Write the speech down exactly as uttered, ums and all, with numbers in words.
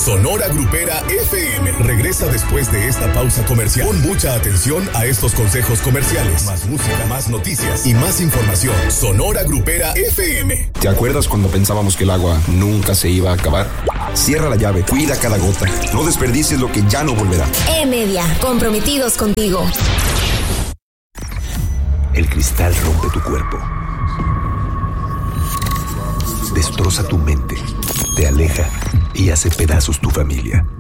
Sonora Grupera F M regresa después de esta pausa comercial. Pon mucha atención a estos consejos comerciales. Más música, más noticias y más información. Sonora Grupera F M. ¿Te acuerdas cuando pensábamos que el agua nunca se iba a acabar? Cierra la llave, cuida cada gota. No desperdicies lo que ya no volverá. E-Media, comprometidos contigo. El cristal rompe tu cuerpo. Destroza tu mente. Te aleja y hace pedazos tu familia.